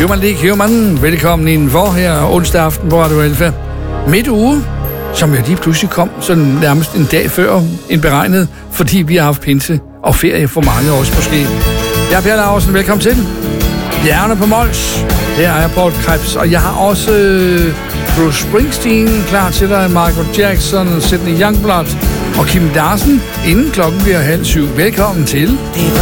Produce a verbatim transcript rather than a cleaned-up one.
Human League Human, velkommen indenfor her onsdag aften på Radio Alfa. Midt uge, som jo lige pludselig kom sådan nærmest en dag før end beregnet, fordi vi har haft pinse og ferie for mange af os måske. Jeg er Per Laursen, velkommen til. Bjergene på Mols, her er jeg Paul Krebs, og jeg har også øh, Bruce Springsteen klar til dig, Michael Jackson, Sidney Youngblood og Kim Larsen, inden klokken bliver halv syv. Velkommen til. Det var